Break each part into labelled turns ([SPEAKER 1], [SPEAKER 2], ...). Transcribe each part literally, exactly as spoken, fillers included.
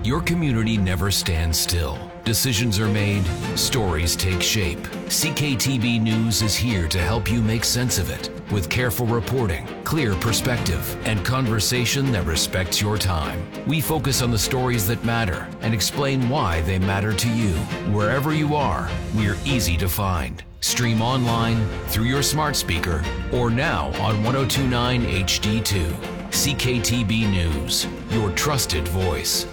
[SPEAKER 1] Your community never stands still. Decisions are made, stories take shape. C K T B News is here to help you make sense of it with careful reporting, clear perspective, and conversation that respects your time. We focus on the stories that matter and explain why they matter to you. Wherever you are, we're easy to find. Stream online, through your smart speaker, or now on one oh two point nine H D two. C K T B News, your trusted voice.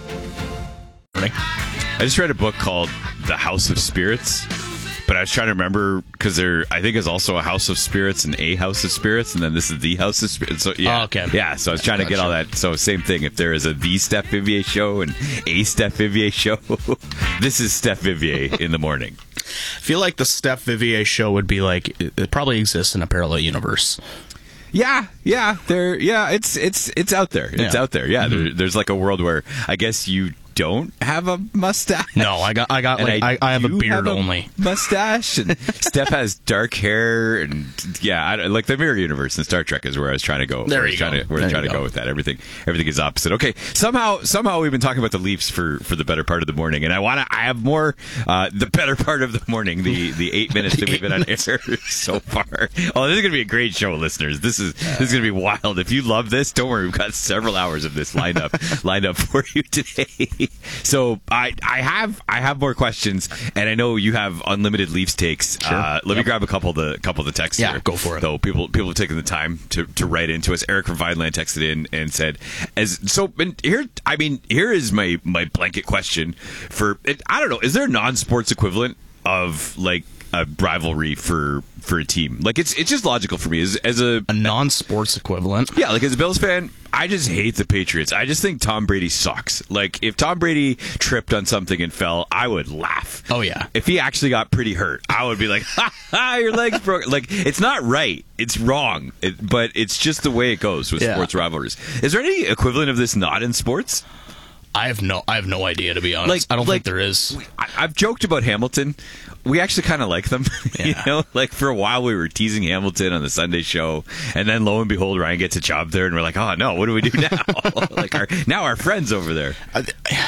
[SPEAKER 2] I just read a book called The House of Spirits, but I was trying to remember because there, I think, is also a House of Spirits and a House of Spirits, and then this is the House of Spirits. So yeah,
[SPEAKER 3] oh, okay.
[SPEAKER 2] yeah. So I was trying to get all that. So same thing. If there is a the Steph Vivier show and a Steph Vivier show, this is Steph Vivier in the morning.
[SPEAKER 3] I feel like the Steph Vivier show would be like it probably exists in a parallel universe.
[SPEAKER 2] Yeah, yeah, there. Yeah, it's it's it's out there. It's
[SPEAKER 3] Yeah.
[SPEAKER 2] out there. Yeah,
[SPEAKER 3] Mm-hmm.
[SPEAKER 2] there, there's like a world where I guess you don't have a mustache.
[SPEAKER 3] No, I got I got
[SPEAKER 2] And
[SPEAKER 3] like I, I have a
[SPEAKER 2] do
[SPEAKER 3] beard
[SPEAKER 2] have a
[SPEAKER 3] only.
[SPEAKER 2] mustache, and Steph has dark hair, and yeah, I, like the mirror universe in Star Trek is where I was trying to go.
[SPEAKER 3] There
[SPEAKER 2] I
[SPEAKER 3] you
[SPEAKER 2] was trying
[SPEAKER 3] go.
[SPEAKER 2] To, we're
[SPEAKER 3] There
[SPEAKER 2] trying
[SPEAKER 3] you
[SPEAKER 2] to go.
[SPEAKER 3] go
[SPEAKER 2] with that. Everything, everything is opposite. Okay, somehow, somehow we've been talking about the Leafs for, for the better part of the morning, and I want to. I have more. Uh, the better part of the morning, the the eight minutes that we've been on air so far. Oh, this is going to be a great show, listeners. This is this is going to be wild. If you love this, don't worry. We've got several hours of this lined up lined up for you today. So. I, I have I have more questions, and I know you have unlimited Leafs takes.
[SPEAKER 3] Sure.
[SPEAKER 2] Uh, let me
[SPEAKER 3] Yep.
[SPEAKER 2] grab a couple of the couple of the texts
[SPEAKER 3] Yeah,
[SPEAKER 2] here.
[SPEAKER 3] go for it.
[SPEAKER 2] So people people have taken the time to, to write into us. Eric from Vineland texted in and said, "As so and here, I mean, here is my my blanket question for it, I don't know. Is there a non-sports equivalent of like a rivalry for for a team? Like it's it's just logical for me as as a
[SPEAKER 3] A non-sports equivalent.
[SPEAKER 2] yeah, like as a Bills fan, I just hate the Patriots. I just think Tom Brady sucks. Like, if Tom Brady tripped on something and fell, I would laugh.
[SPEAKER 3] Oh, yeah.
[SPEAKER 2] If he actually got pretty hurt, I would be like, ha ha, your leg's broken. Like, it's not right. It's wrong. It, but it's just the way it goes with
[SPEAKER 3] Yeah.
[SPEAKER 2] sports rivalries. Is there any equivalent of this not in sports?
[SPEAKER 3] I have no I have no idea, to be honest.
[SPEAKER 2] Like-
[SPEAKER 3] I don't
[SPEAKER 2] like-
[SPEAKER 3] think there is.
[SPEAKER 2] I, I've joked about Hamilton. We actually kind of like them. you
[SPEAKER 3] Yeah.
[SPEAKER 2] know, like for a while we were teasing Hamilton on the Sunday show, and then lo and behold, Ryan gets a job there, and we're like, oh no, what do we do now? like our now our friends over there.
[SPEAKER 3] I,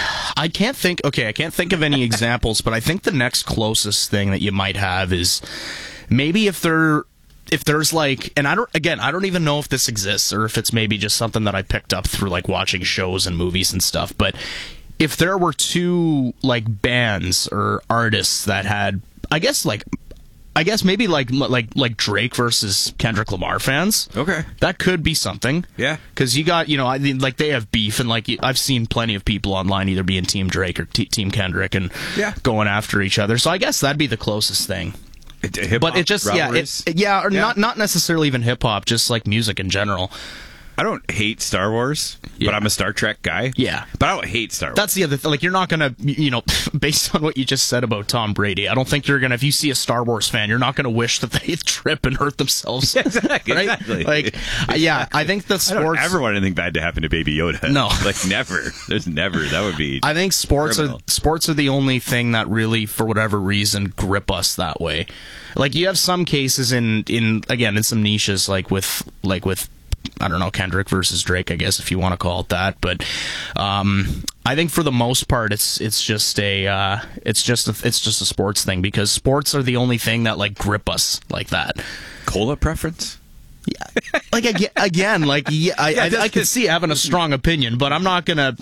[SPEAKER 3] I can't think. Okay, I can't think of any examples, but I think the next closest thing that you might have is maybe if there, if there's like, and I don't. Again, I don't even know if this exists or if it's maybe just something that I picked up through like watching shows and movies and stuff. But if there were two like bands or artists that had, I guess like. I guess maybe like like like Drake versus Kendrick Lamar fans.
[SPEAKER 2] Okay.
[SPEAKER 3] That could be something.
[SPEAKER 2] Yeah.
[SPEAKER 3] Because you got, you know, I mean, like they have beef, and like I've seen plenty of people online either being Team Drake or t- Team Kendrick and
[SPEAKER 2] Yeah.
[SPEAKER 3] going after each other. So I guess that'd be the closest thing.
[SPEAKER 2] Hip-hop
[SPEAKER 3] But it just, yeah,
[SPEAKER 2] rivalries?
[SPEAKER 3] it, yeah, or
[SPEAKER 2] Yeah.
[SPEAKER 3] not not necessarily even hip hop, just like music in general.
[SPEAKER 2] I don't hate Star Wars,
[SPEAKER 3] Yeah.
[SPEAKER 2] but I'm a Star Trek guy.
[SPEAKER 3] Yeah.
[SPEAKER 2] But I don't hate Star Wars.
[SPEAKER 3] That's the other thing. Like, you're not going to, you know, based on what you just said about Tom Brady, I don't think you're going to, if you see a Star Wars fan, you're not going to wish that they trip and hurt themselves.
[SPEAKER 2] Exactly,
[SPEAKER 3] Right?
[SPEAKER 2] exactly.
[SPEAKER 3] Like, uh, yeah, I think the
[SPEAKER 2] I don't
[SPEAKER 3] sports.
[SPEAKER 2] ever want anything bad to happen to Baby Yoda.
[SPEAKER 3] No.
[SPEAKER 2] like never. There's never. That would be.
[SPEAKER 3] I think sports
[SPEAKER 2] criminal.
[SPEAKER 3] are sports are the only thing that really, for whatever reason, grip us that way. Like you have some cases in, in again in some niches, like with like with I don't know Kendrick versus Drake, I guess if you want to call it that. But um, I think for the most part, it's it's just a uh, it's just a, it's just a sports thing because sports are the only thing that like grip us like that.
[SPEAKER 2] Cola preference?
[SPEAKER 3] Yeah, like again, again like yeah, I,
[SPEAKER 2] Yeah,
[SPEAKER 3] I,
[SPEAKER 2] that's
[SPEAKER 3] I can
[SPEAKER 2] just-
[SPEAKER 3] see having a strong opinion, but I'm not gonna,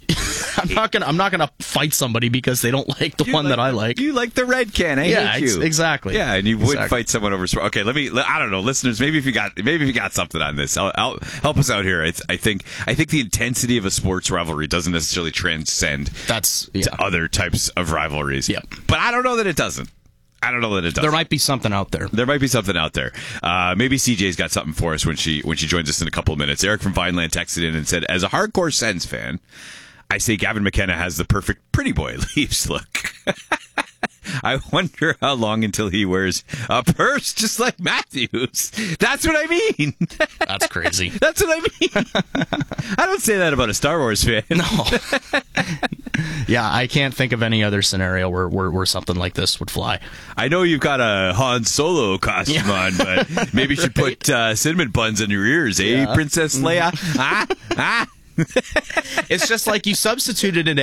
[SPEAKER 3] I'm not gonna, I'm not gonna fight somebody because they don't like the
[SPEAKER 2] You
[SPEAKER 3] one
[SPEAKER 2] like
[SPEAKER 3] that I
[SPEAKER 2] the-
[SPEAKER 3] like.
[SPEAKER 2] You like the red can. I
[SPEAKER 3] Yeah,
[SPEAKER 2] hate
[SPEAKER 3] ex-
[SPEAKER 2] you.
[SPEAKER 3] exactly.
[SPEAKER 2] Yeah, and you would
[SPEAKER 3] Exactly.
[SPEAKER 2] fight someone over. Okay, let me. I don't know, listeners. Maybe if you got, maybe if you got something on this, I'll, I'll help us out here. It's, I think, I think the intensity of a sports rivalry doesn't necessarily transcend
[SPEAKER 3] That's yeah.
[SPEAKER 2] to other types of rivalries.
[SPEAKER 3] Yep.
[SPEAKER 2] But I don't know that it doesn't. I don't know that it does.
[SPEAKER 3] There might be something out there.
[SPEAKER 2] There might be something out there. Uh, maybe C J's got something for us when she when she joins us in a couple of minutes. Eric from Vineland texted in and said, as a hardcore Sens fan, I say Gavin McKenna has the perfect pretty boy Leafs look. I wonder how long until he wears a purse just like Matthews. That's what I mean.
[SPEAKER 3] That's crazy.
[SPEAKER 2] That's what I mean. I don't say that about a Star Wars fan.
[SPEAKER 3] No. Yeah, I can't think of any other scenario where, where, where something like this would fly.
[SPEAKER 2] I know you've got a Han Solo costume
[SPEAKER 3] Yeah.
[SPEAKER 2] on, but maybe you should
[SPEAKER 3] Right.
[SPEAKER 2] put uh, cinnamon buns on your ears, eh,
[SPEAKER 3] Yeah.
[SPEAKER 2] Princess Leia? ah, ah.
[SPEAKER 3] It's just like you substituted an